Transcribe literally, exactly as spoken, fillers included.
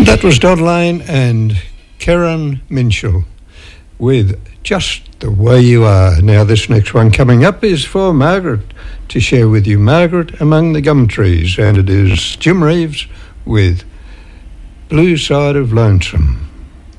That was Don Lane and Karen Minshall with Just the Way You Are. Now this next one coming up is for Margaret to share with you. Margaret Among the Gum Trees, and it is Jim Reeves with Blue Side of Lonesome.